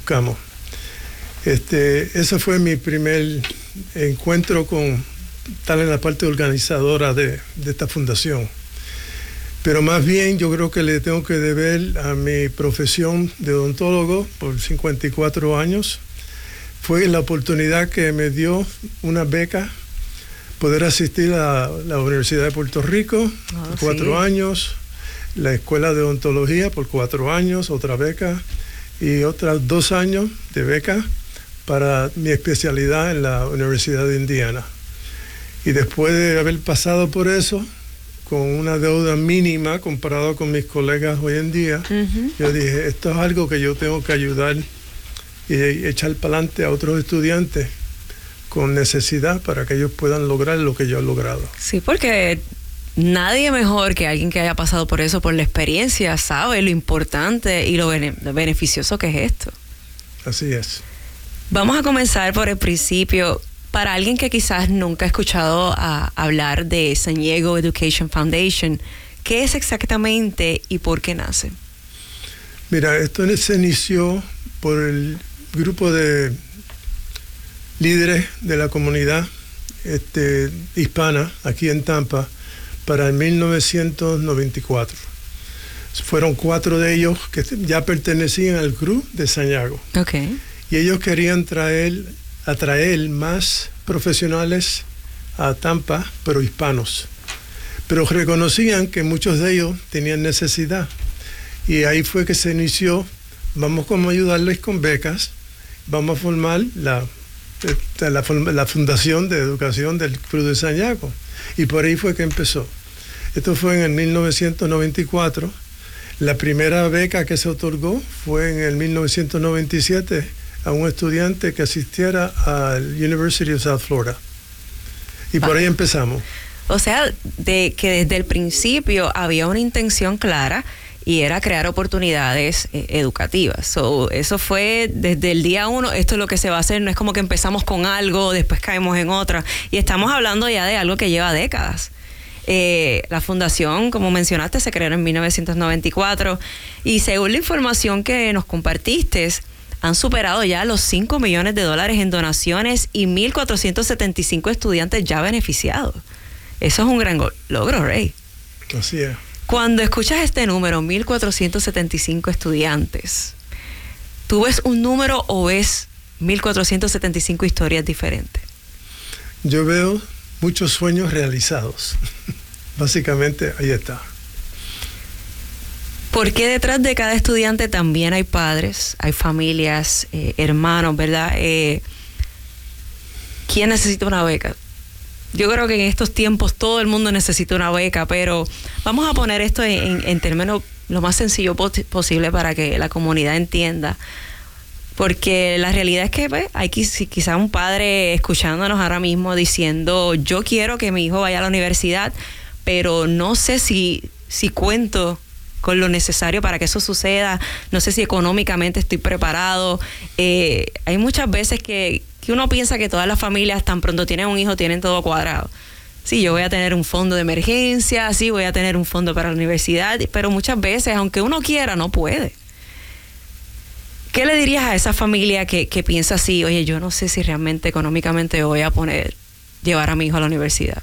buscamos. Ese fue mi primer encuentro con estar en la parte organizadora de esta fundación. Pero más bien yo creo que le tengo que deber a mi profesión de odontólogo por 54 años. Fue la oportunidad que me dio una beca poder asistir a la Universidad de Puerto Rico por 4 años, la Escuela de Odontología por 4 años, otra beca, y otros 2 años de beca para mi especialidad en la Universidad de Indiana. Y después de haber pasado por eso, con una deuda mínima comparado con mis colegas hoy en día, yo dije, esto es algo que yo tengo que ayudar y echar para adelante a otros estudiantes con necesidad para que ellos puedan lograr lo que yo he logrado. Sí, porque nadie mejor que alguien que haya pasado por eso, por la experiencia, sabe lo importante y lo beneficioso que es esto. Así es. Vamos a comenzar por el principio. Para alguien que quizás nunca ha escuchado hablar de San Diego Education Foundation, ¿qué es exactamente y por qué nace? Mira, esto se inició por el grupo de líderes de la comunidad hispana aquí en Tampa para el 1994. Fueron 4 de ellos que ya pertenecían al CRU de San Diego. Okay. Y ellos querían atraer más profesionales a Tampa, pero hispanos. Pero reconocían que muchos de ellos tenían necesidad. Y ahí fue que se inició, vamos a ayudarles con becas, vamos a formar la Fundación de Educación del Cruz de San Diego. Y por ahí fue que empezó. Esto fue en el 1994. La primera beca que se otorgó fue en el 1997 a un estudiante que asistiera al University of South Florida. Y por ahí empezamos. O sea, de que desde el principio había una intención clara y era crear oportunidades educativas. Eso fue desde el día 1, esto es lo que se va a hacer, no es como que empezamos con algo, después caemos en otra. Y estamos hablando ya de algo que lleva décadas. La fundación, como mencionaste, se creó en 1994 y según la información que nos compartiste, han superado ya los $5 millones en donaciones y 1,475 estudiantes ya beneficiados. Eso es un gran logro, Ray. Así es. Cuando escuchas este número, 1,475 estudiantes, ¿tú ves un número o ves 1,475 historias diferentes? Yo veo muchos sueños realizados. Básicamente, ahí está. Porque detrás de cada estudiante también hay padres, hay familias, hermanos, ¿verdad? ¿Quién necesita una beca? Yo creo que en estos tiempos todo el mundo necesita una beca, pero vamos a poner esto en términos lo más sencillo posible para que la comunidad entienda. Porque la realidad es que hay quizá un padre escuchándonos ahora mismo diciendo, yo quiero que mi hijo vaya a la universidad, pero no sé si cuento con lo necesario para que eso suceda, no sé si económicamente estoy preparado. Hay muchas veces que uno piensa que todas las familias tan pronto tienen un hijo tienen todo cuadrado. Sí, yo voy a tener un fondo de emergencia, sí, voy a tener un fondo para la universidad, pero muchas veces, aunque uno quiera, no puede. ¿Qué le dirías a esa familia que piensa así, oye, yo no sé si realmente económicamente voy a llevar a mi hijo a la universidad?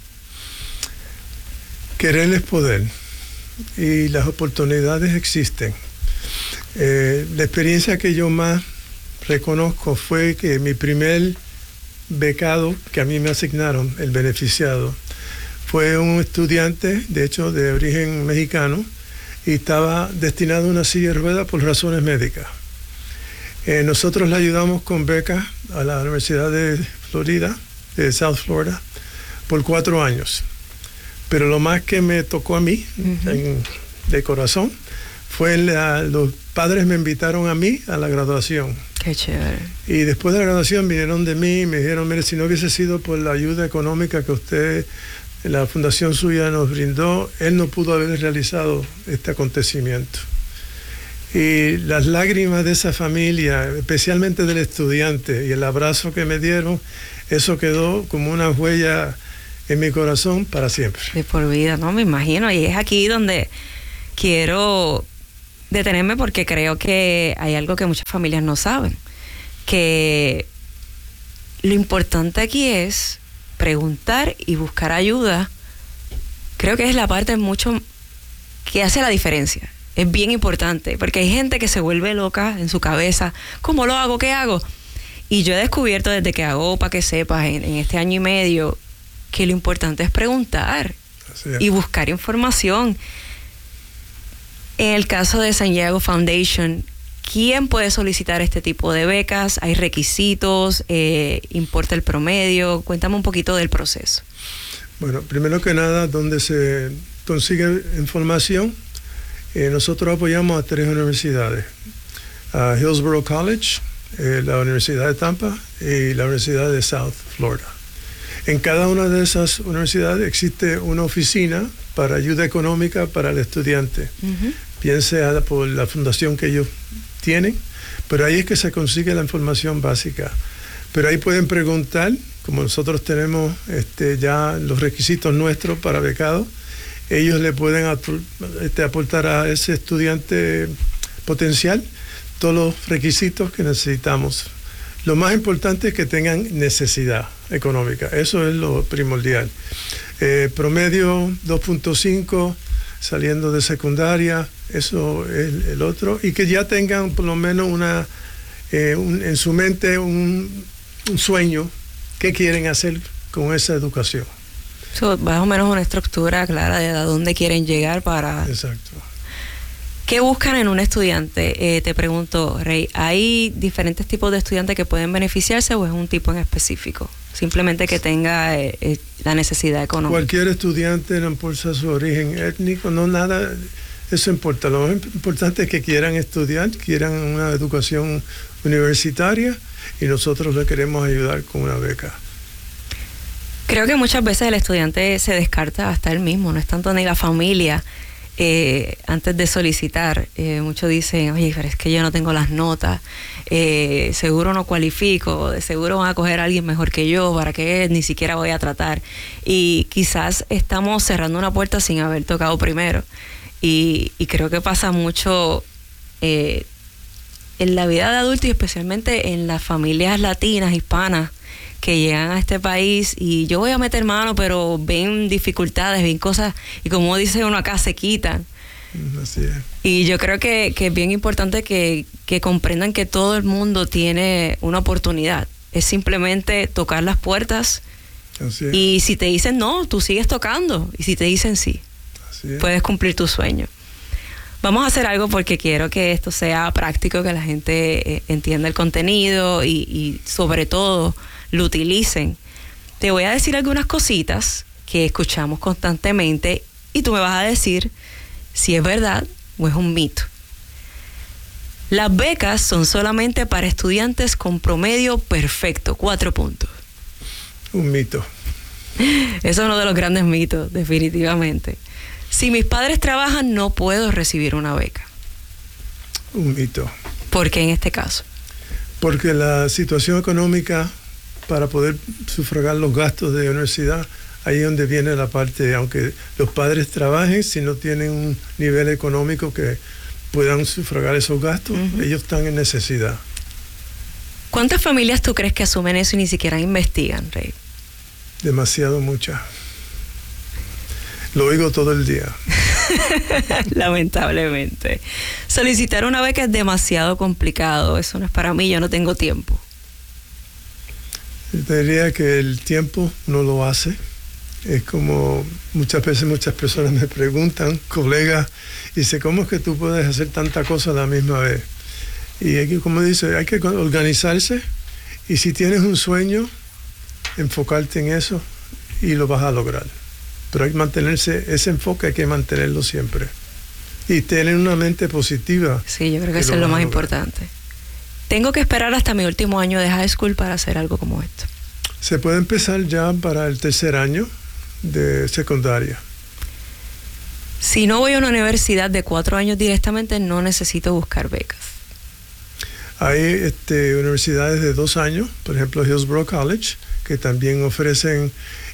Querer es poder y las oportunidades existen. La experiencia que yo más reconozco fue que mi primer becado que a mí me asignaron, el beneficiado, fue un estudiante, de hecho, de origen mexicano, y estaba destinado a una silla de ruedas por razones médicas. Nosotros le ayudamos con becas a la Universidad de Florida, de South Florida, por 4 años. Pero lo más que me tocó a mí, de corazón, fue los padres me invitaron a mí a la graduación. Qué chévere. Y después de la graduación vinieron de mí y me dijeron, mire, si no hubiese sido por la ayuda económica que usted, la fundación suya nos brindó, él no pudo haber realizado este acontecimiento. Y las lágrimas de esa familia, especialmente del estudiante, y el abrazo que me dieron, eso quedó como una huella en mi corazón para siempre. De por vida, ¿no? Me imagino. Y es aquí donde quiero detenerme porque creo que hay algo que muchas familias no saben, que lo importante aquí es preguntar y buscar ayuda. Creo que es la parte mucho que hace la diferencia. Es bien importante, porque hay gente que se vuelve loca en su cabeza. ¿Cómo lo hago? ¿Qué hago? Y yo he descubierto desde que hago Para que Sepas en este año y medio que lo importante es preguntar y buscar información. En el caso de San Diego Foundation, ¿quién puede solicitar este tipo de becas? ¿Hay requisitos? ¿Importa el promedio? Cuéntame un poquito del proceso. Bueno, primero que nada, donde se consigue información, nosotros apoyamos a 3 universidades. A Hillsborough College, la Universidad de Tampa y la Universidad de South Florida. En cada una de esas universidades existe una oficina para ayuda económica para el estudiante, bien sea por la fundación que ellos tienen, pero ahí es que se consigue la información básica. Pero ahí pueden preguntar, como nosotros tenemos ya los requisitos nuestros para becados, ellos le pueden aportar a ese estudiante potencial todos los requisitos que necesitamos. Lo más importante es que tengan necesidad económica, eso es lo primordial. Promedio 2.5 saliendo de secundaria, eso es el otro, y que ya tengan por lo menos en su mente un sueño, qué quieren hacer con esa educación. Más o menos una estructura clara de a dónde quieren llegar para... Exacto. ¿Qué buscan en un estudiante? Te pregunto, Rey, ¿hay diferentes tipos de estudiantes que pueden beneficiarse o es un tipo en específico? Simplemente que tenga la necesidad económica. Cualquier estudiante, no importa su origen étnico, no nada, eso importa. Lo más importante es que quieran estudiar, quieran una educación universitaria y nosotros le queremos ayudar con una beca. Creo que muchas veces el estudiante se descarta hasta él mismo, no es tanto ni la familia. Antes de solicitar, muchos dicen, oye, pero es que yo no tengo las notas, seguro no cualifico, de seguro van a coger a alguien mejor que yo, para que ni siquiera voy a tratar. Y quizás estamos cerrando una puerta sin haber tocado primero. Y creo que pasa mucho en la vida de adulto y especialmente en las familias latinas, hispanas, que llegan a este país y yo voy a meter mano, pero ven dificultades, ven cosas, y como dice uno acá, se quitan. Así es. Y yo creo que es bien importante que comprendan que todo el mundo tiene una oportunidad. Es simplemente tocar las puertas. Así es. Y si te dicen no, tú sigues tocando. Y si te dicen sí, puedes cumplir tu sueño. Vamos a hacer algo porque quiero que esto sea práctico, que la gente entienda el contenido y sobre todo lo utilicen. Te voy a decir algunas cositas que escuchamos constantemente y tú me vas a decir si es verdad o es un mito. Las becas son solamente para estudiantes con promedio perfecto, 4 puntos. Un mito. Eso es uno de los grandes mitos, definitivamente. Si mis padres trabajan, no puedo recibir una beca. Un mito. ¿Por qué en este caso? Porque la situación económica para poder sufragar los gastos de universidad, ahí es donde viene la parte, aunque los padres trabajen, si no tienen un nivel económico que puedan sufragar esos gastos, ellos están en necesidad. ¿Cuántas familias tú crees que asumen eso y ni siquiera investigan, Rey? Demasiado muchas. Lo oigo todo el día. Lamentablemente. Solicitar una beca es demasiado complicado. Eso no es para mí, yo no tengo tiempo. Yo te diría que el tiempo no lo hace. Es como muchas veces muchas personas me preguntan, colegas, y dice, ¿cómo es que tú puedes hacer tanta cosa a la misma vez? Y aquí, como dice, hay que organizarse y si tienes un sueño, enfocarte en eso y lo vas a lograr. Pero hay que mantenerse, ese enfoque hay que mantenerlo siempre. Y tener una mente positiva. Sí, yo creo que eso es lo más importante. ¿Tengo que esperar hasta mi último año de high school para hacer algo como esto? Se puede empezar ya para el 3er año de secundaria. Si no voy a una universidad de 4 años directamente, no necesito buscar becas. Hay universidades de 2 años, por ejemplo Hillsborough College, que también ofrecen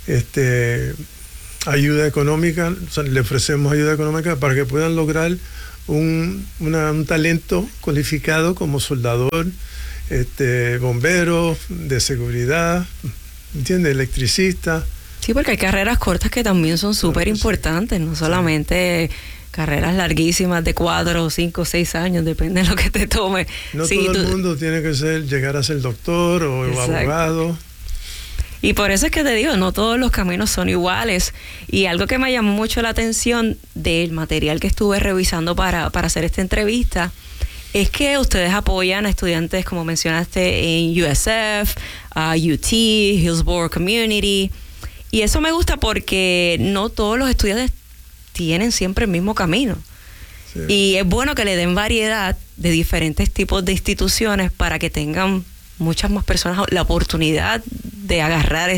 ayuda económica, o sea, le ofrecemos ayuda económica para que puedan lograr un talento cualificado como soldador, bombero, de seguridad, ¿entiendes? Electricista. Sí, porque hay carreras cortas que también son súper importantes, no solamente carreras larguísimas de 4, 5, 6 años, depende de lo que te tome. No todo el mundo tiene que llegar a ser doctor o abogado. Y por eso es que te digo, no todos los caminos son iguales. Y algo que me llamó mucho la atención del material que estuve revisando para hacer esta entrevista es que ustedes apoyan a estudiantes, como mencionaste, en USF, UT, Hillsborough Community. Y eso me gusta porque no todos los estudiantes tienen siempre el mismo camino. Sí. Y es bueno que le den variedad de diferentes tipos de instituciones para que tengan muchas más personas la oportunidad de agarrar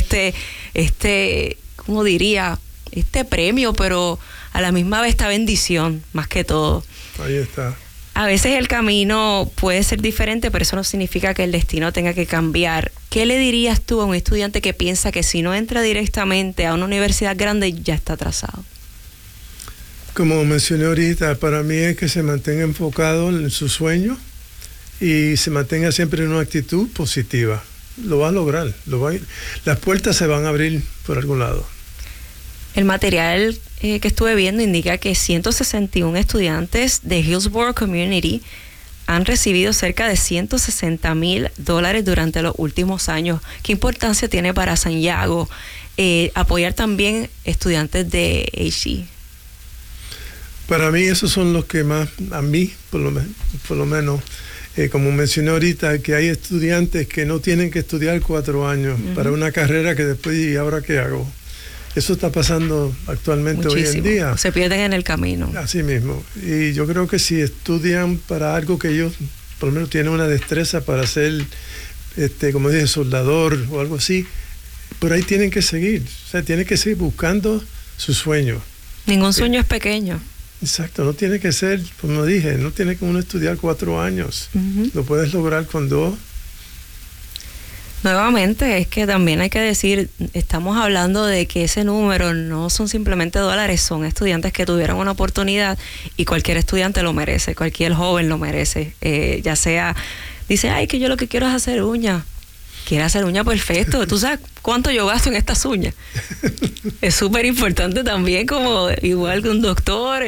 ¿cómo diría? Este premio, pero a la misma vez esta bendición, más que todo. Ahí está. A veces el camino puede ser diferente, pero eso no significa que el destino tenga que cambiar. ¿Qué le dirías tú a un estudiante que piensa que si no entra directamente a una universidad grande ya está atrasado? Como mencioné ahorita, para mí es que se mantenga enfocado en su sueño y se mantenga siempre en una actitud positiva. Lo va a lograr. Las puertas se van a abrir por algún lado. El material que estuve viendo indica que 161 estudiantes de Hillsborough Community han recibido cerca de $160,000 durante los últimos años. ¿Qué importancia tiene para Santiago apoyar también estudiantes de HE? Para mí esos son los que más, a mí por lo menos, como mencioné ahorita, que hay estudiantes que no tienen que estudiar 4 años para una carrera que después, ¿y ahora qué hago? Eso está pasando actualmente muchísimo. Hoy en día. Se pierden en el camino. Así mismo. Y yo creo que si estudian para algo que ellos, por lo menos, tienen una destreza para ser, como dije, soldador o algo así, por ahí tienen que seguir. O sea, tienen que seguir buscando su sueño. Ningún sueño es pequeño. Exacto, no tiene que ser, como dije, no tiene que uno estudiar 4 años. Lo puedes lograr con 2. Nuevamente, es que también hay que decir, estamos hablando de que ese número no son simplemente dólares, son estudiantes que tuvieron una oportunidad y cualquier estudiante lo merece, cualquier joven lo merece. Ya sea, dice, ay, que yo lo que quiero es hacer uñas. Quiere hacer uña, perfecto. ¿Tú sabes cuánto yo gasto en estas uñas? Es súper importante también, como igual que un doctor.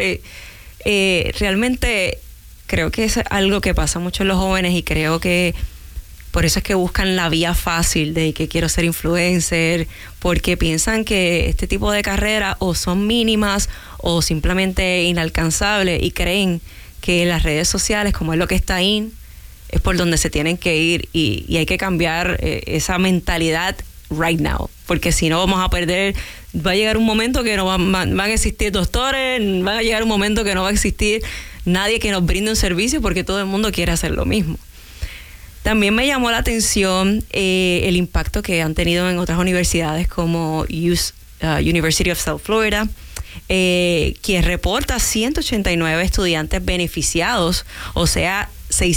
Realmente creo que es algo que pasa mucho en los jóvenes y creo que por eso es que buscan la vía fácil de que quiero ser influencer, porque piensan que este tipo de carreras o son mínimas o simplemente inalcanzables y creen que las redes sociales, como es lo que está ahí, es por donde se tienen que ir y hay que cambiar esa mentalidad right now, porque si no vamos a perder, va a llegar un momento que no van a existir doctores, va a llegar un momento que no va a existir nadie que nos brinde un servicio porque todo el mundo quiere hacer lo mismo. También me llamó la atención el impacto que han tenido en otras universidades como University of South Florida, quien reporta 189 estudiantes beneficiados, o sea,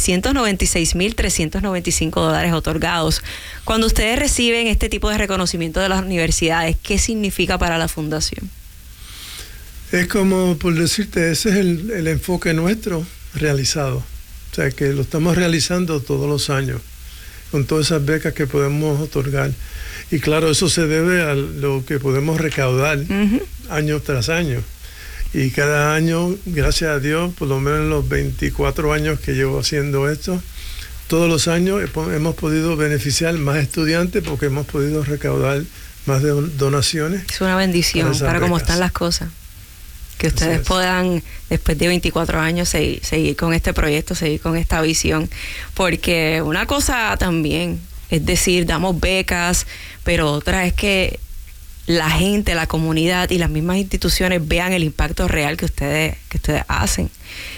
$696,395 otorgados. Cuando ustedes reciben este tipo de reconocimiento de las universidades, ¿qué significa para la fundación? Es como, por decirte, ese es el enfoque nuestro realizado. O sea, que lo estamos realizando todos los años, con todas esas becas que podemos otorgar. Y claro, eso se debe a lo que podemos recaudar año tras año. Y cada año, gracias a Dios, por lo menos en los 24 años que llevo haciendo esto, todos los años hemos podido beneficiar más estudiantes porque hemos podido recaudar más donaciones. Es una bendición para cómo están las cosas. Que ustedes puedan, después de 24 años, seguir con este proyecto, seguir con esta visión. Porque una cosa también es decir, damos becas, pero otra es que la gente, la comunidad y las mismas instituciones vean el impacto real que ustedes hacen.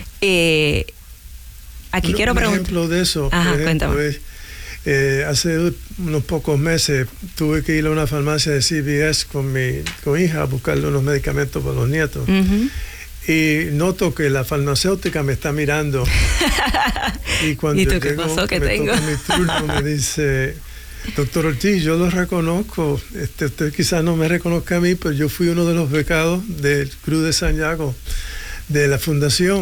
Aquí quiero preguntar. Un ejemplo de eso, hace unos pocos meses tuve que ir a una farmacia de CVS con mi hija a buscarle unos medicamentos para los nietos. Y noto que la farmacéutica me está mirando. Y cuando ¿Y tú qué pasó que tengo? Mi turno, me dice, doctor Ortiz, yo lo reconozco. Usted quizás no me reconozca a mí, pero yo fui uno de los becados del Cruz de Santiago, de la fundación.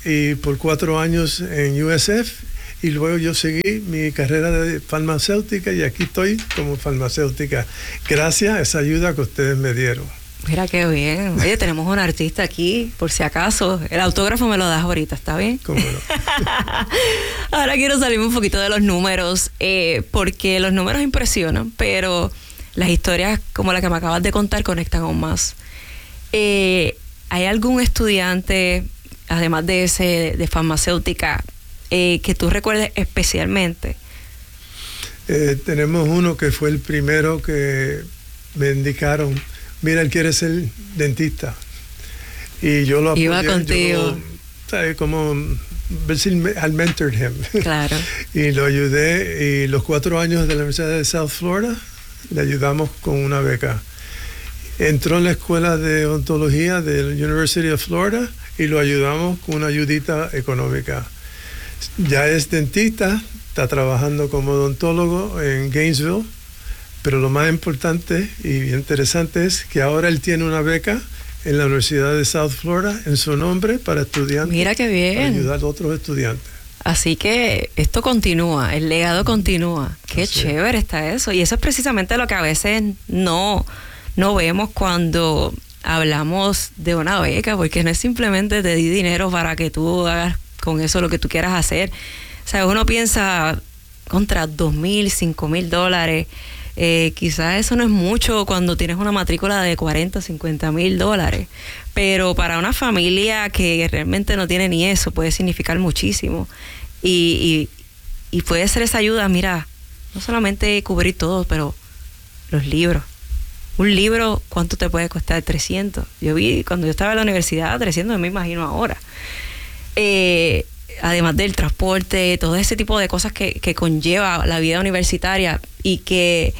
y por 4 años en USF, y luego yo seguí mi carrera de farmacéutica y aquí estoy como farmacéutica gracias a esa ayuda que ustedes me dieron. Mira qué bien. Oye, tenemos un artista aquí, por si acaso. El autógrafo me lo das ahorita, ¿está bien? ¿Cómo no? Ahora quiero salirme un poquito de los números, porque los números impresionan, pero las historias como la que me acabas de contar conectan aún más. ¿Hay algún estudiante, además de ese de farmacéutica, que tú recuerdes especialmente? Tenemos uno que fue el primero que me indicaron, mira, él quiere ser dentista. Y yo lo apoyé. Iba contigo. ¿Sabes? Como I mentored him. Claro. Y lo ayudé. Y los 4 años de la Universidad de South Florida, le ayudamos con una beca. Entró en la escuela de odontología de la University of Florida y lo ayudamos con una ayudita económica. Ya es dentista, está trabajando como odontólogo en Gainesville. Pero lo más importante y interesante es que ahora él tiene una beca en la Universidad de South Florida en su nombre para estudiantes. Mira qué bien. Para ayudar a otros estudiantes. Así que esto continúa, el legado continúa. Qué Así chévere está eso. Y eso es precisamente lo que a veces no vemos cuando hablamos de una beca, porque no es simplemente te di dinero para que tú hagas con eso lo que tú quieras hacer. O sea, uno piensa contra $2,000, $5,000. Quizás eso no es mucho cuando tienes una matrícula de $40,000, $50,000, pero para una familia que realmente no tiene ni eso puede significar muchísimo y puede ser esa ayuda. Mira, no solamente cubrir todo, pero los libros. Un libro, ¿cuánto te puede costar? 300. Yo vi cuando yo estaba en la universidad 300, me imagino ahora. Además del transporte, todo ese tipo de cosas que conlleva la vida universitaria, y que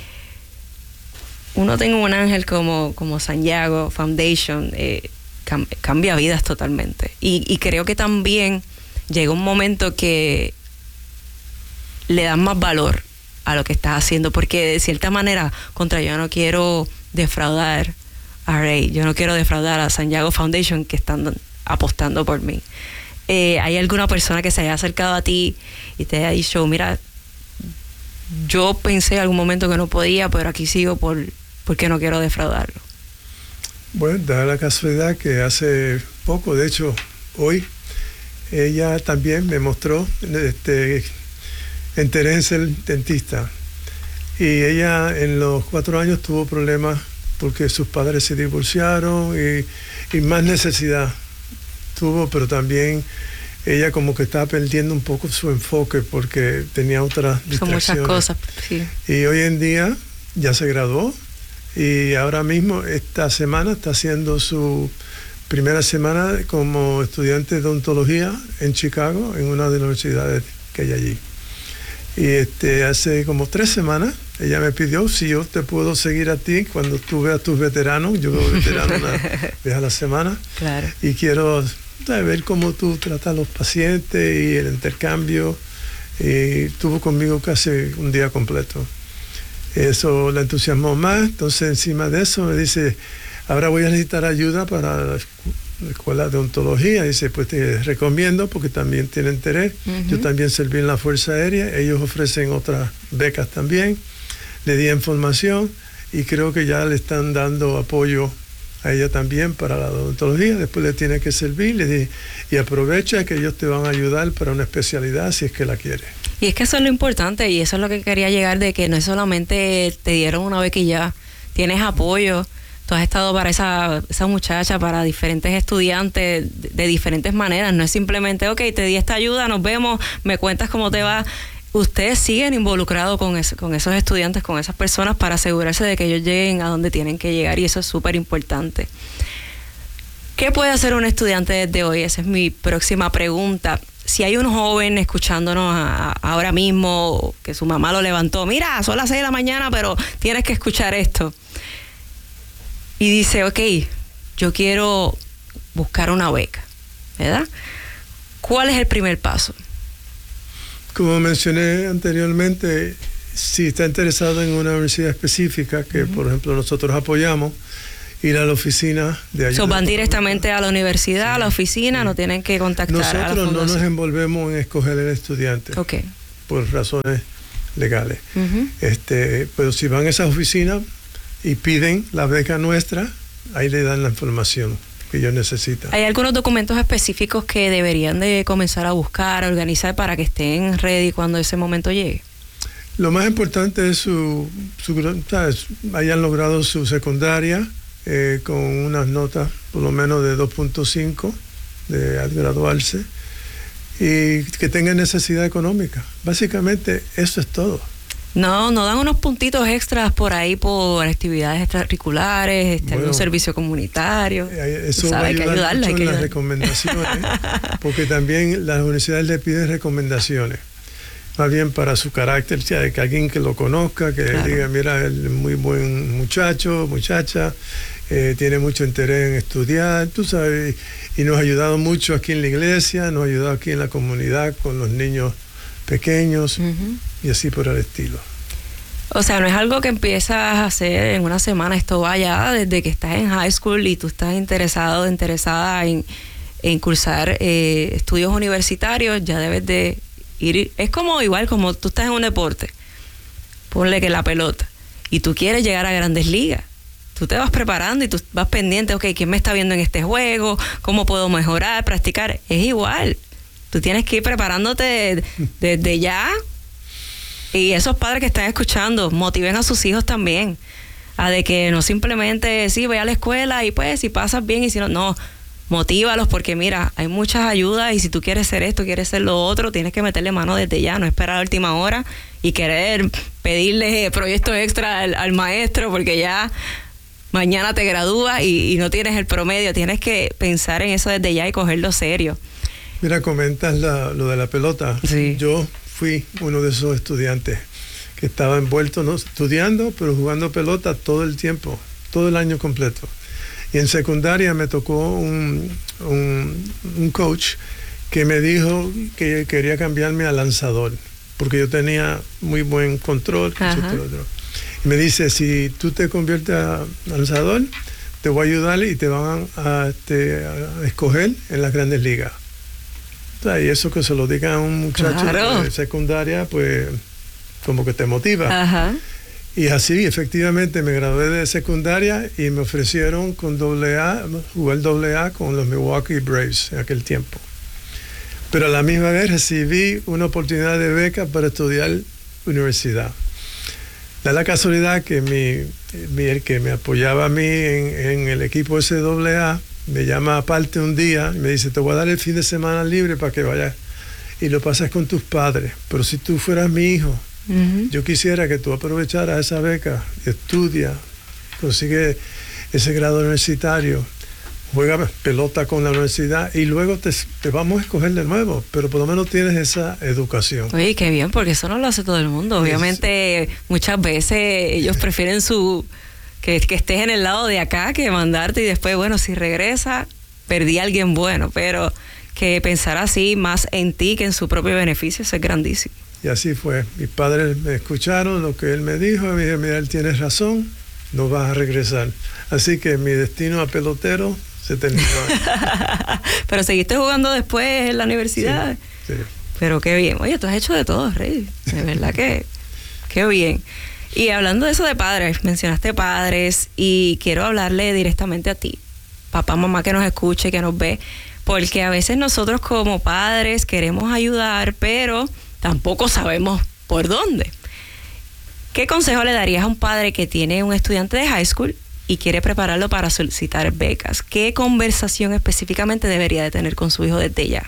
uno tenga un ángel como Santiago Foundation, cambia vidas totalmente. Y creo que también llega un momento que le dan más valor a lo que estás haciendo, porque de cierta manera, yo no quiero defraudar a Ray, yo no quiero defraudar a Santiago Foundation, que están apostando por mí. ¿Hay alguna persona que se haya acercado a ti y te haya dicho, mira, yo pensé en algún momento que no podía, pero aquí sigo porque no quiero defraudarlo? Bueno, da la casualidad que hace poco, de hecho hoy, ella también me mostró interés en ser dentista. Y ella en los 4 años tuvo problemas porque sus padres se divorciaron y más necesidad tuvo, pero también ella como que estaba perdiendo un poco su enfoque porque tenía otras distracciones. Son muchas cosas, sí. Y hoy en día ya se graduó y ahora mismo esta semana está haciendo su primera semana como estudiante de odontología en Chicago, en una de las universidades que hay allí. Y hace como 3 semanas ella me pidió si yo te puedo seguir a ti cuando tú veas tus veteranos. Yo veo veteranos una vez a la semana. Claro. Y quiero ver cómo tú tratas a los pacientes y el intercambio. Y estuvo conmigo casi un día completo. Eso la entusiasmó más. Entonces encima de eso me dice, ahora voy a necesitar ayuda para la escuela de odontología. Dice, pues te recomiendo porque también tiene interés. Yo también serví en la Fuerza Aérea. Ellos ofrecen otras becas también. Le di información y creo que ya le están dando apoyo a ella también para la odontología. Después le tiene que servir. Le di, y aprovecha que ellos te van a ayudar para una especialidad si es que la quieres. Y es que eso es lo importante, y eso es lo que quería llegar, de que no es solamente te dieron una beca y ya, tienes apoyo. Tú has estado para esa muchacha, para diferentes estudiantes de diferentes maneras. No es simplemente, ok, te di esta ayuda, nos vemos, me cuentas cómo te va. Ustedes siguen involucrados con esos estudiantes, con esas personas, para asegurarse de que ellos lleguen a donde tienen que llegar, y eso es súper importante. ¿Qué puede hacer un estudiante desde hoy? Esa es mi próxima pregunta. Si hay un joven escuchándonos ahora mismo, que su mamá lo levantó, mira, son las 6 de la mañana, pero tienes que escuchar esto. Y dice, ok, yo quiero buscar una beca, ¿verdad? ¿Cuál es el primer paso? Como mencioné anteriormente, si está interesado en una universidad específica, que por ejemplo nosotros apoyamos, ir a la oficina de ayuda. Van directamente a la universidad, sí, a la oficina, sí. No tienen que contactar Nosotros a la fundación. No nos envolvemos en escoger el estudiante, okay, por razones legales. Pero si van a esa oficina y piden la beca nuestra, ahí le dan la información que ellos necesitan. ¿Hay algunos documentos específicos que deberían de comenzar a buscar, a organizar para que estén ready cuando ese momento llegue? Lo más importante es hayan logrado su secundaria con unas notas por lo menos de 2.5 al graduarse y que tengan necesidad económica. Básicamente eso es todo. No dan unos puntitos extras por ahí por actividades extracurriculares, algún servicio comunitario. Eso va a ayudar mucho en las recomendaciones, porque también las universidades le piden recomendaciones, más bien para su carácter, que alguien que lo conozca, que diga, mira, él es muy buen muchacho, muchacha, tiene mucho interés en estudiar, tú sabes, y nos ha ayudado mucho aquí en la iglesia, nos ha ayudado aquí en la comunidad con los niños pequeños, y así por el estilo. O sea, no es algo que empiezas a hacer en una semana, esto va ya desde que estás en high school y tú estás interesada en cursar estudios universitarios, ya debes de ir. Es como igual como tú estás en un deporte, ponle que la pelota, y tú quieres llegar a Grandes Ligas. Tú te vas preparando y tú vas pendiente, ok, ¿quién me está viendo en este juego? ¿Cómo puedo mejorar, practicar? Es igual. Tú tienes que ir preparándote desde ya. Y esos padres que están escuchando, motiven a sus hijos también. A de que no simplemente, sí, ve a la escuela y pues si pasas bien y si no, no. Motívalos porque mira, hay muchas ayudas y si tú quieres ser esto, quieres ser lo otro, tienes que meterle mano desde ya, no esperar a la última hora y querer pedirle proyectos extra al maestro porque ya mañana te gradúas y no tienes el promedio. Tienes que pensar en eso desde ya y cogerlo serio. Mira, comentas lo de la pelota. Sí. Yo fui uno de esos estudiantes que estaba envuelto, no estudiando, pero jugando pelota todo el tiempo, todo el año completo. Y en secundaria me tocó un coach que me dijo que quería cambiarme a lanzador, porque yo tenía muy buen control. Y me dice, si tú te conviertes a lanzador, te voy a ayudar y te van a escoger en las Grandes Ligas. Y eso que se lo diga a un muchacho de secundaria, pues como que te motiva. Ajá. Y así, efectivamente, me gradué de secundaria y me ofrecieron con AA, jugar AA con los Milwaukee Braves en aquel tiempo. Pero a la misma vez recibí una oportunidad de beca para estudiar universidad. Da la casualidad que el que me apoyaba a mí en el equipo ese AA me llama aparte un día y me dice, te voy a dar el fin de semana libre para que vayas y lo pases con tus padres. Pero si tú fueras mi hijo, yo quisiera que tú aprovecharas esa beca, estudia, consigue ese grado universitario, juega pelota con la universidad y luego te vamos a escoger de nuevo, pero por lo menos tienes esa educación. Oye, qué bien, porque eso no lo hace todo el mundo. Obviamente, muchas veces ellos prefieren que estés en el lado de acá que mandarte y después, bueno, si regresa, perdí a alguien bueno, pero que pensar así más en ti que en su propio beneficio, eso es grandísimo. Y así fue. Mis padres me escucharon lo que él me dijo, y me dijeron, mira, él tiene razón, no vas a regresar. Así que mi destino a pelotero se terminó. Pero seguiste jugando después en la universidad. Sí. Pero qué bien. Oye, tú has hecho de todo, Rey. De verdad que qué bien. Y hablando de eso de padres, mencionaste padres y quiero hablarle directamente a ti, papá, mamá que nos escuche, que nos ve, porque a veces nosotros como padres queremos ayudar, pero tampoco sabemos por dónde. ¿Qué consejo le darías a un padre que tiene un estudiante de high school y quiere prepararlo para solicitar becas? ¿Qué conversación específicamente debería de tener con su hijo desde ya?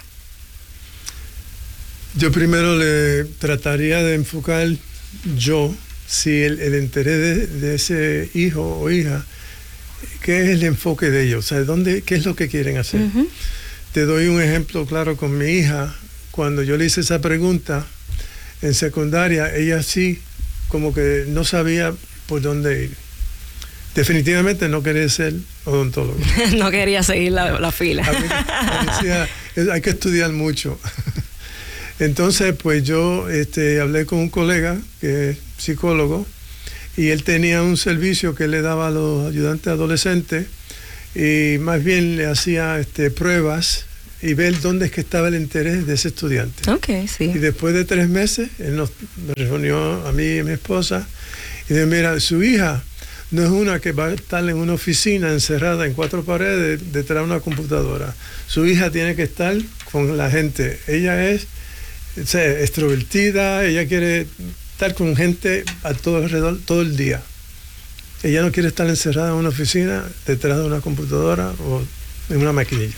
Yo primero le trataría de enfocar si el interés de ese hijo o hija, ¿qué es el enfoque de ellos? O sea, ¿qué es lo que quieren hacer? Te doy un ejemplo claro con mi hija. Cuando yo le hice esa pregunta en secundaria, ella sí como que no sabía por dónde ir. Definitivamente no quería ser odontólogo. No quería seguir la fila. Decía, hay que estudiar mucho. Entonces, pues yo hablé con un colega que es psicólogo y él tenía un servicio que le daba a los ayudantes adolescentes y más bien le hacía pruebas y ver dónde es que estaba el interés de ese estudiante. Okay, sí. Y después de 3 meses, él nos reunió a mí y a mi esposa y dijo, mira, su hija no es una que va a estar en una oficina encerrada en 4 paredes detrás de una computadora. Su hija tiene que estar con la gente. Ella es extrovertida, ella quiere estar con gente a todo alrededor todo el día. Ella no quiere estar encerrada en una oficina detrás de una computadora o en una maquinilla.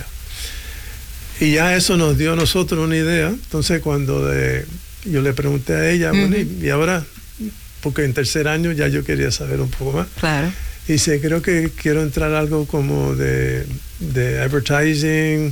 Y ya eso nos dio a nosotros una idea. Entonces cuando yo le pregunté a ella, bueno, y ahora, porque en 3er año ya yo quería saber un poco más. Claro. Y dice, creo que quiero entrar a algo como de advertising,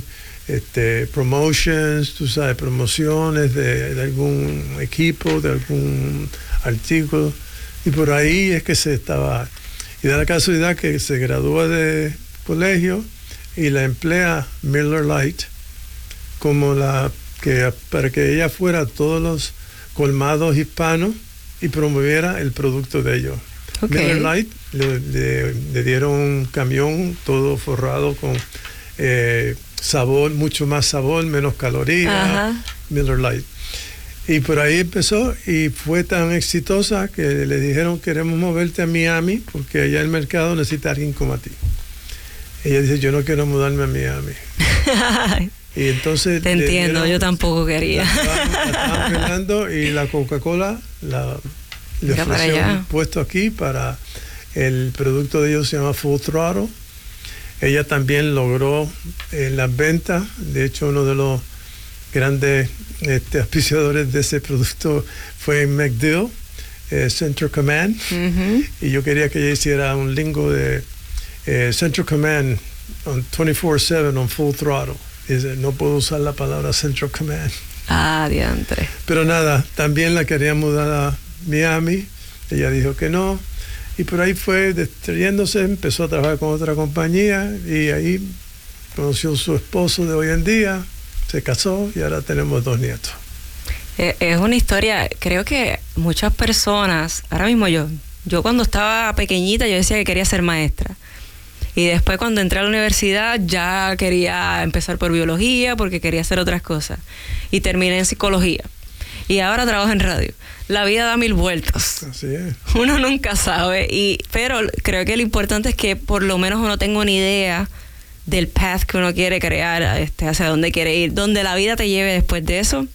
promotions, tú sabes, promociones de algún equipo, de algún artículo. Y por ahí es que se estaba. Y da la casualidad que se gradúa de colegio y la emplea Miller Lite como para que ella fuera a todos los colmados hispanos y promoviera el producto de ellos. Okay. Miller Lite le dieron un camión todo forrado con sabor, mucho más sabor, menos calorías. Ajá. Miller Lite. Y por ahí empezó y fue tan exitosa que le dijeron, queremos moverte a Miami porque allá el mercado necesita a alguien como a ti. Ella dice, yo no quiero mudarme a Miami. Y entonces te entiendo, yo tampoco quería. La estaban pelando y la Coca-Cola le ofreció un puesto aquí para el producto de ellos, se llama Full Throttle. Ella también logró las ventas. De hecho, uno de los grandes auspiciadores de ese producto fue MacDill, Central Command. Y yo quería que ella hiciera un lingo de Central Command on 24/7 on Full Throttle. No puedo usar la palabra Central Command. Ah, diantre. Pero nada, también la quería mudar a Miami. Ella dijo que no. Y por ahí fue destruyéndose, empezó a trabajar con otra compañía y ahí conoció a su esposo de hoy en día, se casó y ahora tenemos 2 nietos. Es una historia, creo que muchas personas, ahora mismo yo cuando estaba pequeñita yo decía que quería ser maestra. Y después cuando entré a la universidad ya quería empezar por biología porque quería hacer otras cosas. Y terminé en psicología. Y ahora trabajo en radio. La vida da 1000 vueltas. Así es. Uno nunca sabe. Pero creo que lo importante es que por lo menos uno tenga una idea del path que uno quiere crear, hacia dónde quiere ir. Donde la vida te lleve después de eso,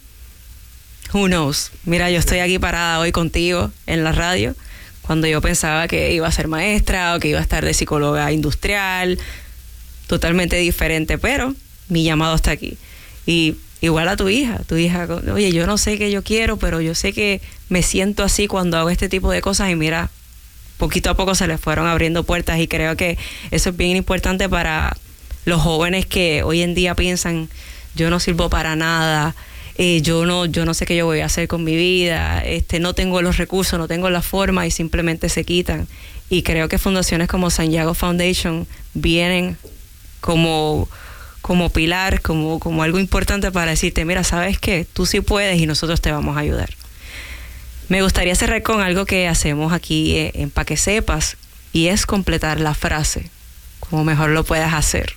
who knows. Mira, yo estoy aquí parada hoy contigo en la radio, cuando yo pensaba que iba a ser maestra o que iba a estar de psicóloga industrial, totalmente diferente, pero mi llamado está aquí. Y igual a tu hija, oye, yo no sé qué yo quiero, pero yo sé que me siento así cuando hago este tipo de cosas y mira, poquito a poco se les fueron abriendo puertas y creo que eso es bien importante para los jóvenes que hoy en día piensan, yo no sirvo para nada, yo no sé qué yo voy a hacer con mi vida, no tengo los recursos, no tengo la forma y simplemente se quitan. Y creo que fundaciones como Santiago Foundation vienen como pilar, como algo importante para decirte, mira, ¿sabes qué? Tú sí puedes y nosotros te vamos a ayudar. Me gustaría cerrar con algo que hacemos aquí en Pa' que Sepas y es completar la frase, como mejor lo puedas hacer.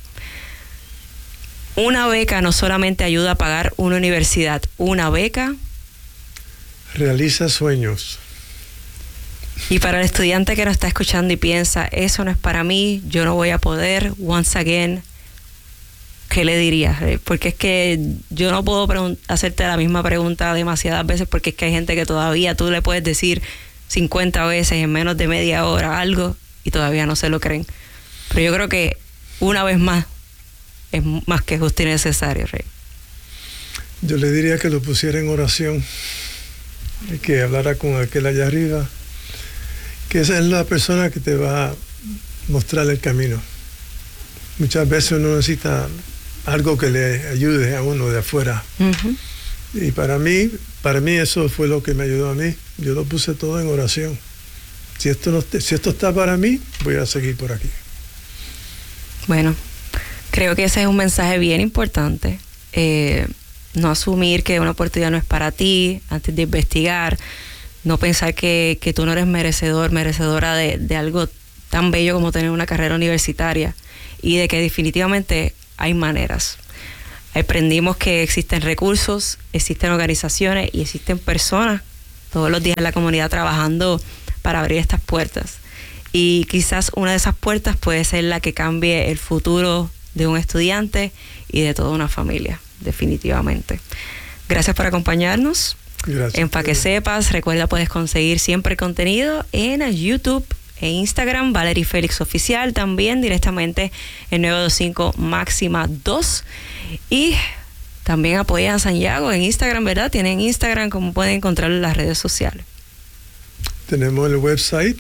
Una beca no solamente ayuda a pagar una universidad, una beca realiza sueños. Y para el estudiante que nos está escuchando y piensa, eso no es para mí, yo no voy a poder, once again, ¿qué le dirías? Porque es que yo no puedo hacerte la misma pregunta demasiadas veces porque es que hay gente que todavía tú le puedes decir 50 veces en menos de media hora algo y todavía no se lo creen. Pero yo creo que una vez más es más que justo y necesario, Rey. Yo le diría que lo pusiera en oración y que hablara con aquel allá arriba, que esa es la persona que te va a mostrar el camino. Muchas veces uno necesita algo que le ayude a uno de afuera. Uh-huh. Y para mí eso fue lo que me ayudó a mí. Yo lo puse todo en oración. Si esto está para mí, voy a seguir por aquí. Bueno, creo que ese es un mensaje bien importante. No asumir que una oportunidad no es para ti antes de investigar. no pensar que tú no eres merecedora de algo tan bello como tener una carrera universitaria, y de que definitivamente hay maneras. Aprendimos que existen recursos, existen organizaciones y existen personas todos los días en la comunidad trabajando para abrir estas puertas. Y quizás una de esas puertas puede ser la que cambie el futuro de un estudiante y de toda una familia, definitivamente. Gracias por acompañarnos. Gracias. En Pa' que sepas, recuerda, puedes conseguir siempre contenido en YouTube e Instagram, Valerie Félix Oficial, también directamente en 925 Máxima 2. Y también apoyan a Santiago en Instagram, ¿verdad? Tienen Instagram, como pueden encontrarlo en las redes sociales. Tenemos el website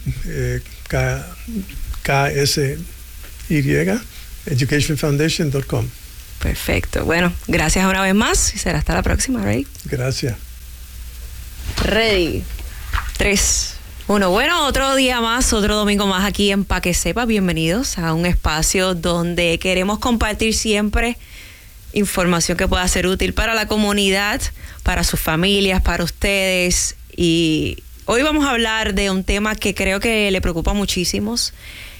KSY, educationfoundation.com. Perfecto. Bueno, gracias una vez más y será hasta la próxima, Ray. Gracias. Ready. 3, 1. Bueno, otro día más, otro domingo más aquí en Pa' que sepa. Bienvenidos a un espacio donde queremos compartir siempre información que pueda ser útil para la comunidad, para sus familias, para ustedes. Y hoy vamos a hablar de un tema que creo que le preocupa a muchísimos: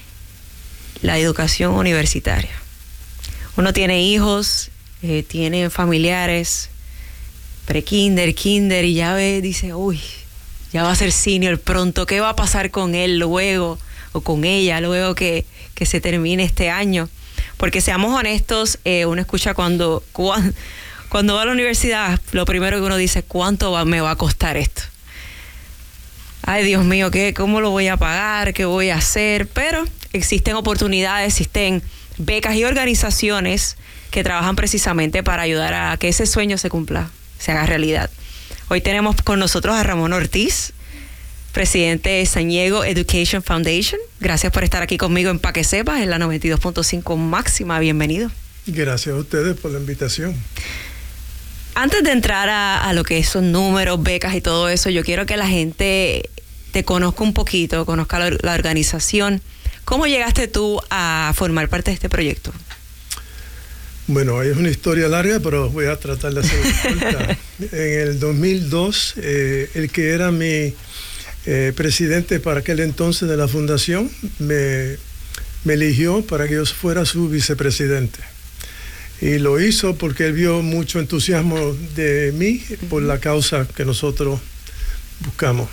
la educación universitaria. Uno tiene hijos, tiene familiares, pre-kinder, kinder, y ya ve, dice, uy, ya va a ser senior pronto, ¿qué va a pasar con él luego, o con ella, luego que se termine este año? Porque seamos honestos, uno escucha cuando va a la universidad, lo primero que uno dice, ¿cuánto me va a costar esto? Ay, Dios mío, ¿cómo lo voy a pagar? ¿Qué voy a hacer? Pero existen oportunidades, existen becas y organizaciones que trabajan precisamente para ayudar a que ese sueño se cumpla, se haga realidad. Hoy tenemos con nosotros a Ramón Ortiz, presidente de San Diego Education Foundation. Gracias por estar aquí conmigo en Pa' que sepas, en la 92.5 Máxima. Bienvenido. Gracias a ustedes por la invitación. Antes de entrar a lo que son números, becas y todo eso, yo quiero que la gente te conozca un poquito, conozca la organización. ¿Cómo llegaste tú a formar parte de este proyecto? Bueno, es una historia larga, pero voy a tratar de hacer corta. En el 2002, el que era mi presidente para aquel entonces de la fundación me eligió para que yo fuera su vicepresidente. Y lo hizo porque él vio mucho entusiasmo de mí por la causa que nosotros buscamos.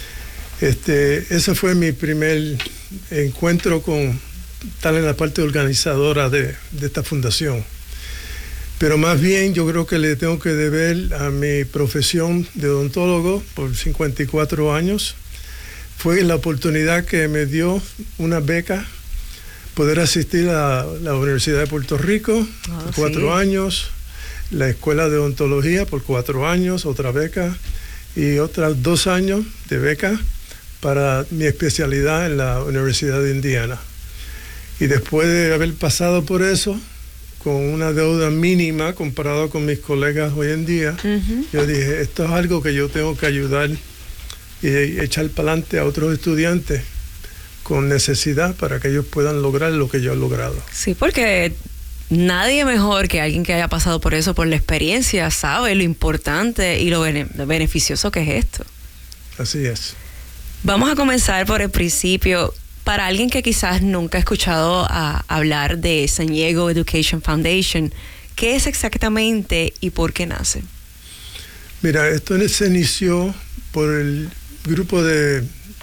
Ese fue mi primer encuentro con tal en la parte organizadora de esta fundación. Pero más bien yo creo que le tengo que deber a mi profesión de odontólogo por 54 años. Fue la oportunidad que me dio una beca, poder asistir a la Universidad de Puerto Rico por 4 años, la Escuela de Odontología por 4 años, otra beca, y otros 2 años de beca para mi especialidad en la Universidad de Indiana. Y después de haber pasado por eso, con una deuda mínima comparado con mis colegas hoy en día, yo dije, esto es algo que yo tengo que ayudar y echar para adelante a otros estudiantes con necesidad para que ellos puedan lograr lo que yo he logrado. Sí, porque nadie mejor que alguien que haya pasado por eso, por la experiencia, sabe lo importante y lo beneficioso que es esto. Así es. Vamos a comenzar por el principio. Para alguien que quizás nunca ha escuchado hablar de San Diego Education Foundation, ¿qué es exactamente y por qué nace? Mira, esto se inició por el grupo de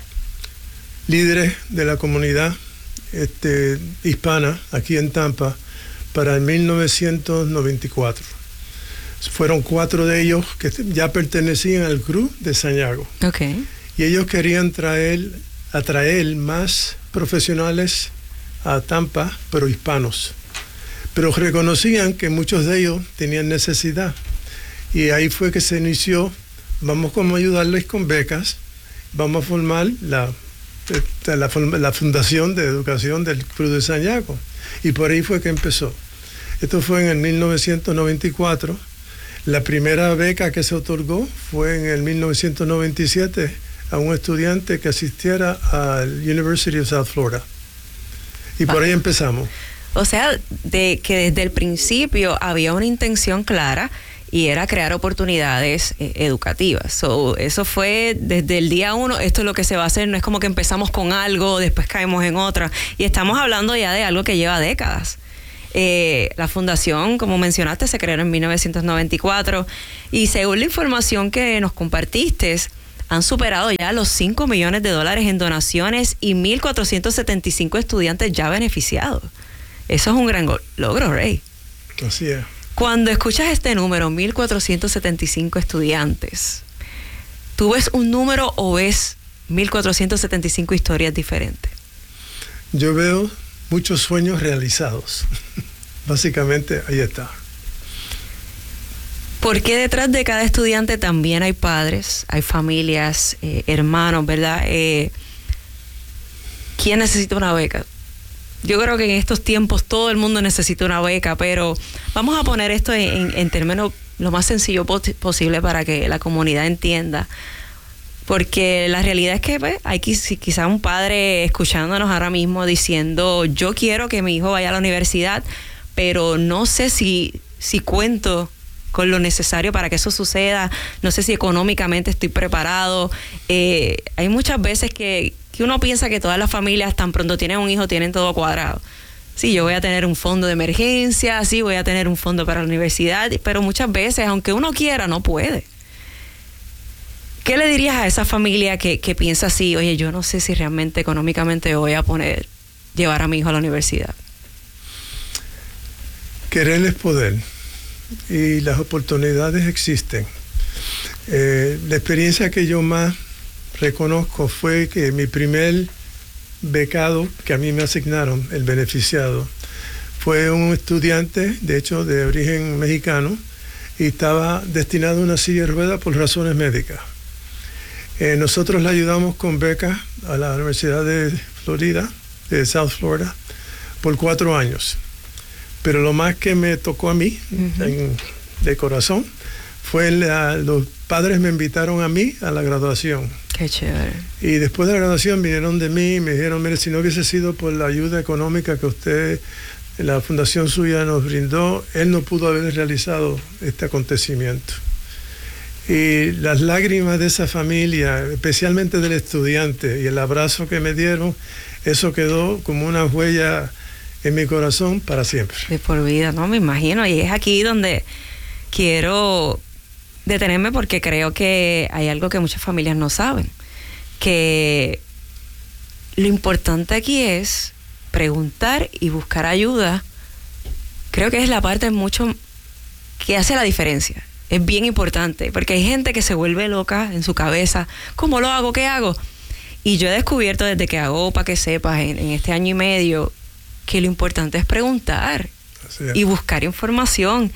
líderes de la comunidad hispana aquí en Tampa para el 1994. Fueron 4 de ellos que ya pertenecían al club de San Diego. Okay. Y ellos querían atraer más profesionales a Tampa, pero hispanos. Pero reconocían que muchos de ellos tenían necesidad. Y ahí fue que se inició, vamos a ayudarles con becas, vamos a formar la Fundación de Educación del Club de San Diego. Y por ahí fue que empezó. Esto fue en el 1994. La primera beca que se otorgó fue en el 1997 a un estudiante que asistiera al University of South Florida. Y por ahí empezamos. O sea, de que desde el principio había una intención clara y era crear oportunidades educativas. Eso fue desde el día 1, esto es lo que se va a hacer, no es como que empezamos con algo, después caemos en otra, y estamos hablando ya de algo que lleva décadas. La fundación, como mencionaste, se creó en 1994 y según la información que nos compartiste, han superado ya los $5 millones en donaciones y 1,475 estudiantes ya beneficiados. Eso es un gran logro, Ray. Así es. Cuando escuchas este número, 1,475 estudiantes, ¿tú ves un número o ves 1,475 historias diferentes? Yo veo muchos sueños realizados. Básicamente, ahí está. Porque detrás de cada estudiante también hay padres, hay familias, hermanos, ¿verdad? ¿Quién necesita una beca? Yo creo que en estos tiempos todo el mundo necesita una beca, pero vamos a poner esto en términos lo más sencillo posible para que la comunidad entienda. Porque la realidad es que pues, hay quizá un padre escuchándonos ahora mismo diciendo, yo quiero que mi hijo vaya a la universidad, pero no sé si cuento con lo necesario para que eso suceda, no sé si económicamente estoy preparado. Hay muchas veces que uno piensa que todas las familias tan pronto tienen un hijo tienen todo cuadrado. Sí, yo voy a tener un fondo de emergencia, sí, voy a tener un fondo para la universidad, pero muchas veces, aunque uno quiera, no puede. ¿Qué le dirías a esa familia que piensa así, oye, yo no sé si realmente económicamente voy a llevar a mi hijo a la universidad? Querer es poder y las oportunidades existen. La experiencia que yo más reconozco fue que mi primer becado que a mí me asignaron, el beneficiado, fue un estudiante, de hecho, de origen mexicano, y estaba destinado a una silla de ruedas por razones médicas. Nosotros le ayudamos con becas a la Universidad de Florida, de South Florida, por 4 años. Pero lo más que me tocó a mí, de corazón, fue los padres me invitaron a mí a la graduación. Qué chévere. Y después de la graduación vinieron de mí y me dijeron, mire, si no hubiese sido por la ayuda económica que usted, la fundación suya nos brindó, él no pudo haber realizado este acontecimiento. Y las lágrimas de esa familia, especialmente del estudiante, y el abrazo que me dieron, eso quedó como una huella en mi corazón para siempre. De por vida, ¿no? Me imagino. Y es aquí donde quiero detenerme porque creo que hay algo que muchas familias no saben. Que lo importante aquí es preguntar y buscar ayuda. Creo que es la parte mucho que hace la diferencia. Es bien importante, porque hay gente que se vuelve loca en su cabeza. ¿Cómo lo hago? ¿Qué hago? Y yo he descubierto desde que hago, para que sepas, en este año y medio, que lo importante es preguntar y buscar información.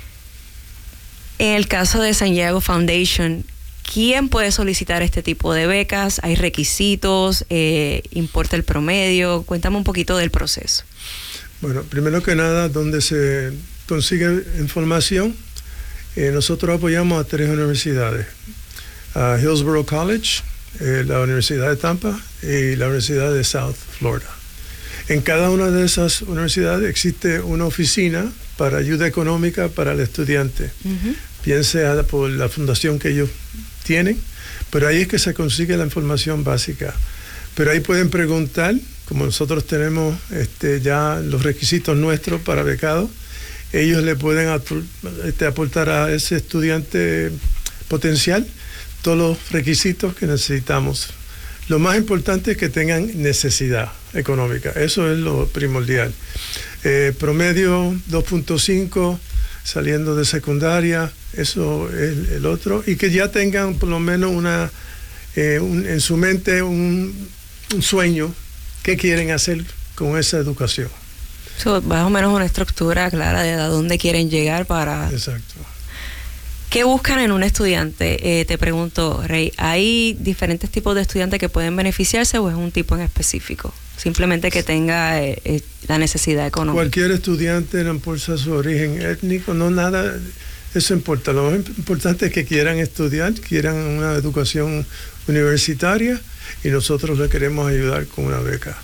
En el caso de San Diego Foundation, ¿quién puede solicitar este tipo de becas? ¿Hay requisitos? ¿Importa el promedio? Cuéntame un poquito del proceso. Bueno, primero que nada, donde se consigue información, nosotros apoyamos a 3 universidades. A Hillsborough College, la Universidad de Tampa y la Universidad de South Florida. En cada una de esas universidades existe una oficina para ayuda económica para el estudiante, bien sea por la fundación que ellos tienen, pero ahí es que se consigue la información básica. Pero ahí pueden preguntar, como nosotros tenemos ya los requisitos nuestros para becados, ellos le pueden aportar a ese estudiante potencial todos los requisitos que necesitamos. Lo más importante es que tengan necesidad económica, eso es lo primordial. Promedio 2.5 saliendo de secundaria, eso es el otro, y que ya tengan por lo menos en su mente un sueño, qué quieren hacer con esa educación. Más o menos una estructura clara de a dónde quieren llegar para... Exacto. ¿Qué buscan en un estudiante? Te pregunto, Rey, ¿hay diferentes tipos de estudiantes que pueden beneficiarse o es un tipo en específico? Simplemente que tenga la necesidad económica. Cualquier estudiante, no importa su origen étnico, no nada, eso importa. Lo más importante es que quieran estudiar, quieran una educación universitaria y nosotros le queremos ayudar con una beca.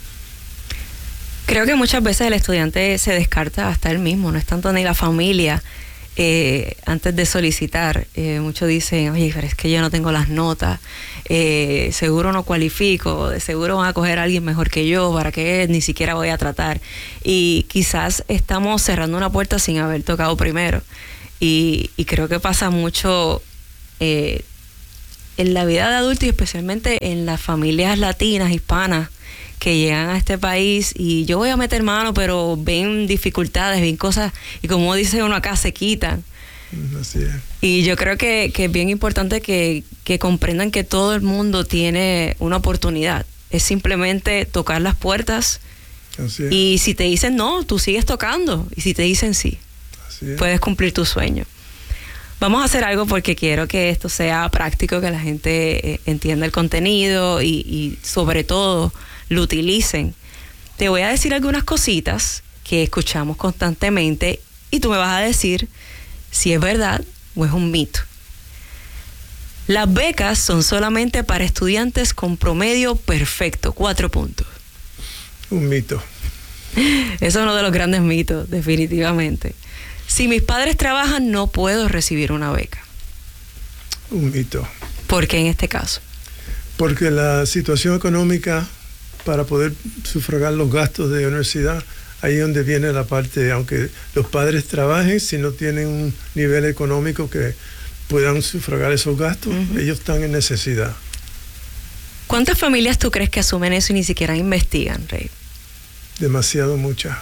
Creo que muchas veces el estudiante se descarta hasta él mismo, no es tanto ni la familia. antes de solicitar. Muchos dicen, oye, pero es que yo no tengo las notas, seguro no cualifico, de seguro van a coger a alguien mejor que yo, para que ni siquiera voy a tratar. Y quizás estamos cerrando una puerta sin haber tocado primero. Y creo que pasa mucho en la vida de adulto y especialmente en las familias latinas, hispanas, que llegan a este país y yo voy a meter mano, pero ven dificultades, ven cosas, y como dice uno acá, se quitan. Así es. Y yo creo que es bien importante que comprendan que todo el mundo tiene una oportunidad. Es simplemente tocar las puertas. Así es. Y si te dicen no, tú sigues tocando. Y si te dicen sí, Así es. puedes cumplir tu sueño. Vamos a hacer algo porque quiero que esto sea práctico, que la gente entienda el contenido y sobre todo lo utilicen. Te voy a decir algunas cositas que escuchamos constantemente y tú me vas a decir si es verdad o es un mito. Las becas son solamente para estudiantes con promedio perfecto, 4 puntos. Un mito. Eso es uno de los grandes mitos, definitivamente. Si mis padres trabajan, no puedo recibir una beca. Un mito. ¿Por qué en este caso? Porque la situación económica para poder sufragar los gastos de universidad, ahí es donde viene la parte, aunque los padres trabajen, si no tienen un nivel económico que puedan sufragar esos gastos, ellos están en necesidad. ¿Cuántas familias tú crees que asumen eso y ni siquiera investigan, Rey? Demasiado muchas.